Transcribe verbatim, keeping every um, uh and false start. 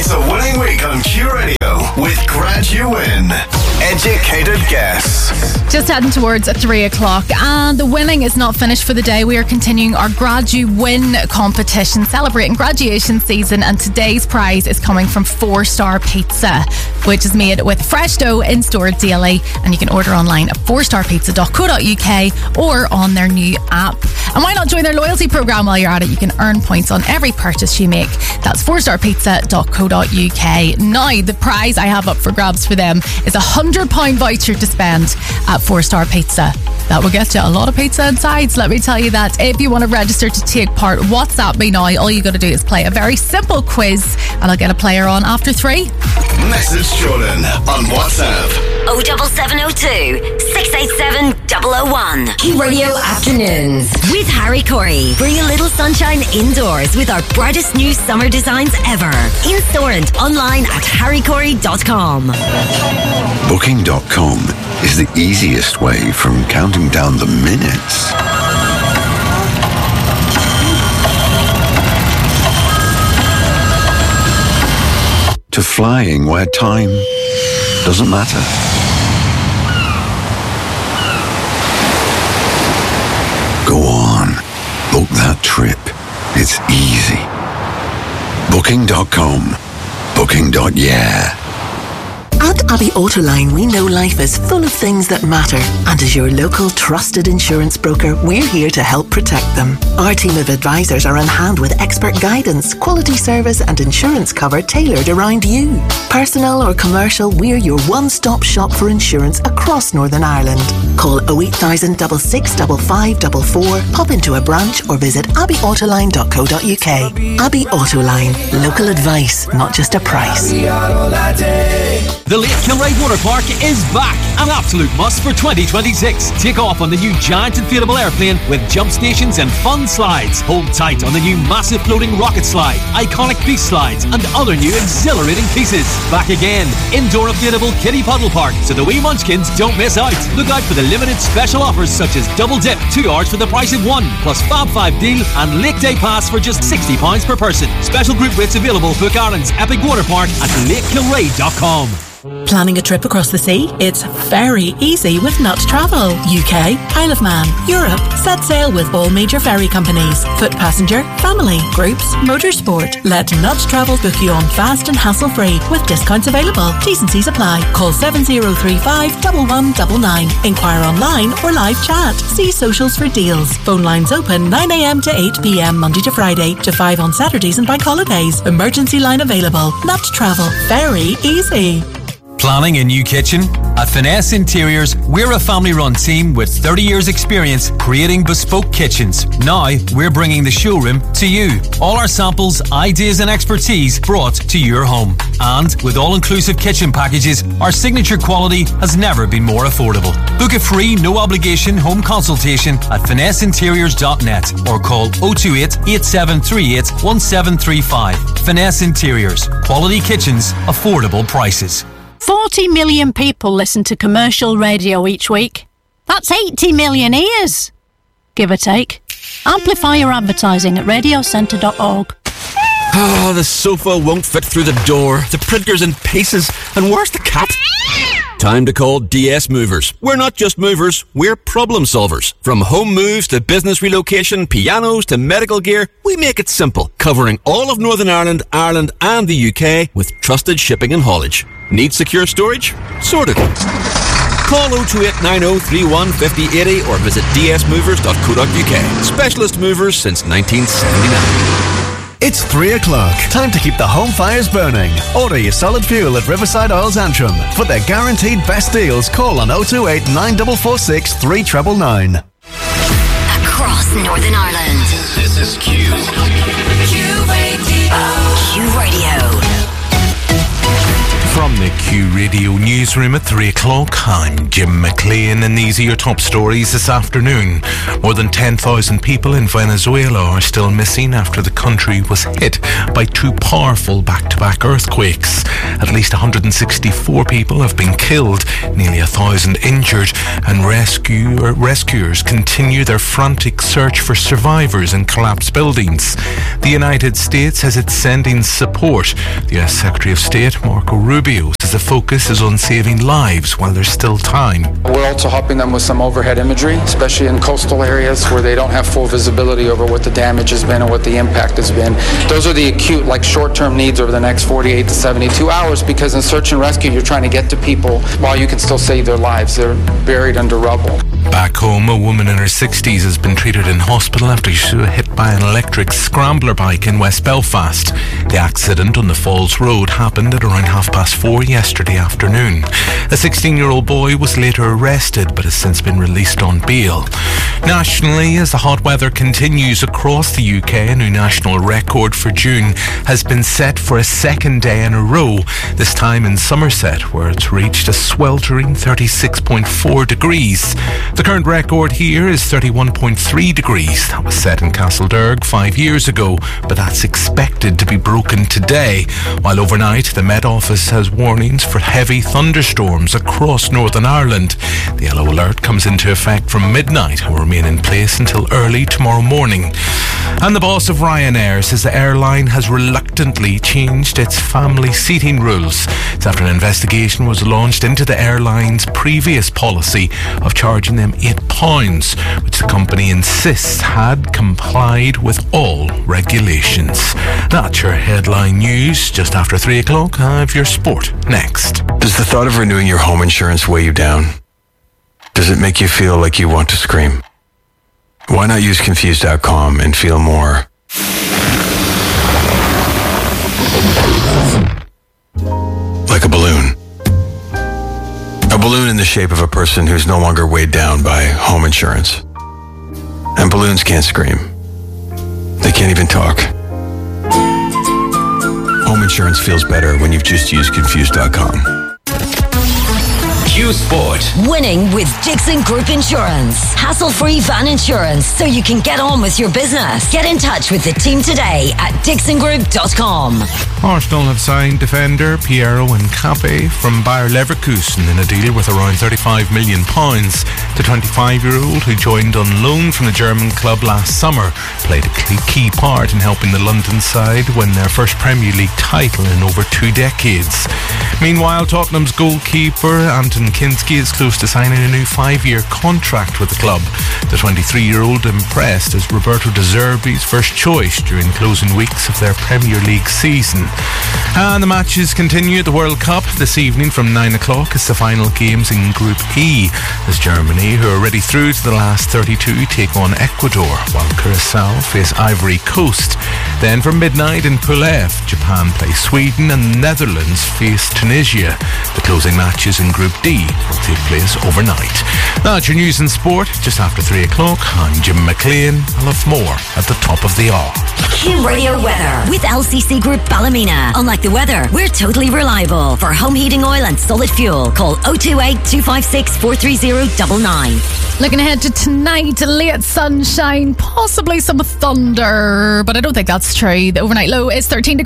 It's a winning week on Q Radio with Grad You Win. Educated guess. Just heading towards three o'clock, and the winning is not finished for the day. We are continuing our Grad You Win competition, celebrating graduation season, and today's prize is coming from Four Star Pizza, which is made with fresh dough in store daily, and you can order online at four star pizza dot co dot uk or on their new app. And why not join their loyalty program while you're at it? You can earn points on every purchase you make. That's four star pizza dot co dot uk. Now, the prize I have up for grabs for them is a one hundred pound voucher to spend at Four Star Pizza. That will get you a lot of pizza and sides, let me tell you that. If you want to register to take part, WhatsApp me now. All you got to do is play a very simple quiz, and I'll get a player on after three. Message Jordan on WhatsApp. oh seven seven oh two, six eight seven, double oh one. Q Radio Afternoons with Harry Corey. Bring a little sunshine indoors with our brightest new summer designs ever. In store and online at harry corey dot com. Booking dot com is the easiest way from counting down the minutes to flying where time doesn't matter. Go on, book that trip. It's easy. Booking dot com. Booking. Yeah. At Abbey Autoline, we know life is full of things that matter. And as your local trusted insurance broker, we're here to help protect them. Our team of advisors are on hand with expert guidance, quality service and insurance cover tailored around you. Personal or commercial, we're your one-stop shop for insurance across Northern Ireland. Call oh eight thousand, six six five five four four, pop into a branch or visit abbey autoline dot co dot uk. Abbey Autoline, local advice, not just a price. The Lake Kilray Water Park is back, an absolute must for twenty twenty-six. Take off on the new giant inflatable airplane with jump stations and fun slides. Hold tight on the new massive floating rocket slide, iconic beast slides, and other new exhilarating pieces. Back again, indoor inflatable kiddie puddle park, so the wee munchkins don't miss out. Look out for the limited special offers such as double dip, two hours for the price of one, plus Fab five deal and Lake Day Pass for just sixty pounds per person. Special group rates available. Book Ireland's Epic Water Park at lake kilray dot com. Planning a trip across the sea? It's very easy with Nut Travel. U K, Isle of Man, Europe. Set sail with all major ferry companies. Foot passenger, family, groups, motorsport. Let Nut Travel book you on fast and hassle-free with discounts available. T's and C's apply. Call seven oh three five, one one nine nine. Inquire online or live chat. See socials for deals. Phone lines open nine a.m. to eight p.m. Monday to Friday to five on Saturdays and bank holidays. Emergency line available. Nut Travel. Very easy. Planning a new kitchen? At Finesse Interiors, we're a family-run team with thirty years experience creating bespoke kitchens. Now, we're bringing the showroom to you. All our samples, ideas and expertise brought to your home. And with all-inclusive kitchen packages, our signature quality has never been more affordable. Book a free, no-obligation home consultation at finesse interiors dot net or call oh two eight, eight seven three eight, one seven three five. Finesse Interiors. Quality kitchens, affordable prices. forty million people listen to commercial radio each week. That's eighty million ears, give or take. Amplify your advertising at radio centre dot org. Oh, the sofa won't fit through the door. The printer's in pieces. And where's the cat? Time to call D S Movers. We're not just movers, we're problem solvers. From home moves to business relocation, pianos to medical gear, we make it simple, covering all of Northern Ireland, Ireland and the U K with trusted shipping and haulage. Need secure storage? Sorted. Call oh two eight nine oh three one five oh eight oh or visit d s movers dot co dot u k. Specialist movers since nineteen seventy-nine. It's three o'clock. Time to keep the home fires burning. Order your solid fuel at Riverside Oils Antrim. For their guaranteed best deals, call on oh two eight, nine four four six, three nine nine nine. Across Northern Ireland. This is Q. Q Radio. Q Radio. From the Q Q Radio Newsroom at three o'clock. I'm Jim McLean, and these are your top stories this afternoon. More than ten thousand people in Venezuela are still missing after the country was hit by two powerful back-to-back earthquakes. At least one hundred sixty-four people have been killed, nearly a thousand injured, and rescue, or rescuers continue their frantic search for survivors in collapsed buildings. The United States says it's sending support. The U S Secretary of State, Marco Rubio, says the focus is on saving lives while there's still time. We're also helping them with some overhead imagery, especially in coastal areas where they don't have full visibility over what the damage has been and what the impact has been. Those are the acute, like short-term needs over the next forty-eight to seventy-two hours, because in search and rescue, you're trying to get to people while you can still save their lives. They're buried under rubble. Back home, a woman in her sixties has been treated in hospital after she was hit by an electric scrambler bike in West Belfast. The accident on the Falls Road happened at around half past four yesterday afternoon. A sixteen-year-old boy was later arrested but has since been released on bail. Nationally, as the hot weather continues across the U K, a new national record for June has been set for a second day in a row, this time in Somerset, where it's reached a sweltering thirty-six point four degrees. The current record here is thirty-one point three degrees. That was set in Castlederg five years ago, but that's expected to be broken today. While overnight, the Met Office has warnings for heavy thunderstorms across Northern Ireland. The yellow alert comes into effect from midnight and will remain in place until early tomorrow morning. And the boss of Ryanair says the airline has reluctantly changed its family seating rules. It's after an investigation was launched into the airline's previous policy of charging them eight pounds, which the company insists had complied with all regulations. That's your headline news. Just after three o'clock, I have your sport next. Does the thought of renewing your home insurance weigh you down? Does it make you feel like you want to scream? Why not use Confused dot com and feel more like a balloon? A balloon in the shape of a person who's no longer weighed down by home insurance. And balloons can't scream. They can't even talk. Home insurance feels better when you've just used Confused dot com. Q Sport. Winning with Dixon Group Insurance. Hassle-free van insurance so you can get on with your business. Get in touch with the team today at Dixon Group dot com. Arsenal have signed defender Piero Nkape from Bayer Leverkusen in a deal worth around thirty-five million pounds. The twenty-five-year-old, who joined on loan from the German club last summer, played a key part in helping the London side win their first Premier League title in over two decades. Meanwhile, Tottenham's goalkeeper Anton Kinski is close to signing a new five-year contract with the club. The twenty-three-year-old impressed as Roberto De Zerbi's first choice during closing weeks of their Premier League season. And the matches continue at the World Cup this evening from nine o'clock as the final games in Group E, as Germany, who are already through to the last thirty-two, take on Ecuador, while Curacao face Ivory Coast. Then from midnight in Pool F, Japan play Sweden and the Netherlands face Tunisia. The closing matches in Group D will take place overnight. That's your news and sport. Just after three o'clock, I'm Jim McLean. I'll have more at the top of the hour. Q Radio weather with L C C Group Ballymena. Unlike the weather, we're totally reliable. For home heating oil and solid fuel, call oh two eight, two five six, four three oh nine nine. Looking ahead to tonight, late sunshine, possibly some thunder, but I don't think that's true. The overnight low is thirteen degrees.